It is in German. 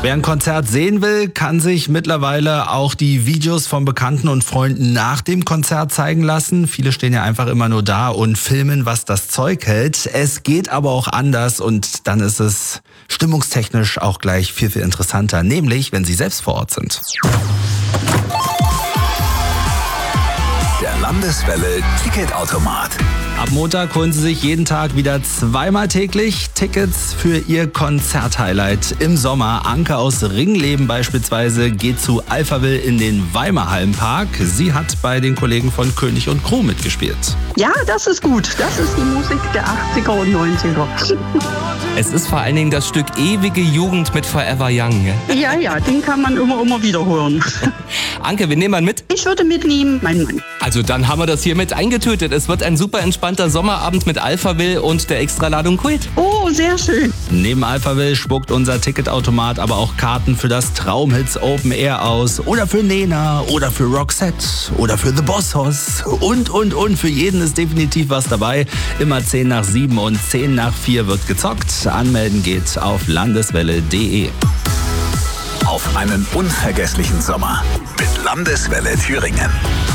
Wer ein Konzert sehen will, kann sich mittlerweile auch die Videos von Bekannten und Freunden nach dem Konzert zeigen lassen. Viele stehen ja einfach immer nur da und filmen, was das Zeug hält. Es geht aber auch anders und dann ist es stimmungstechnisch auch gleich viel, viel interessanter. Nämlich, wenn Sie selbst vor Ort sind. Der Landeswelle Ticketautomat. Ab Montag holen Sie sich jeden Tag wieder zweimal täglich Tickets für Ihr Konzerthighlight im Sommer. Anke aus Ringleben beispielsweise geht zu Alphaville in den Weimerhallenpark. Sie hat bei den Kollegen von König und Crew mitgespielt. Ja, das ist gut. Das ist die Musik der 80er und 90er. Es ist vor allen Dingen das Stück Ewige Jugend mit Forever Young. Ja, den kann man immer wieder hören. Anke, wen nehmen wir mit? Ich würde mitnehmen, meinen Mann. Also dann haben wir das hiermit eingetötet. Es wird ein super entspannter Sommerabend mit Alphaville und der Extraladung Kult. Oh, sehr schön. Neben Alphaville spuckt unser Ticketautomat aber auch Karten für das Traumhits Open Air aus. Oder für Nena, oder für Roxette, oder für The Boss Hoss. Und. Für jeden ist definitiv was dabei. Immer 10 nach 7 und 10 nach 4 wird gezockt. Anmelden geht auf landeswelle.de. Auf einen unvergesslichen Sommer mit Landeswelle Thüringen.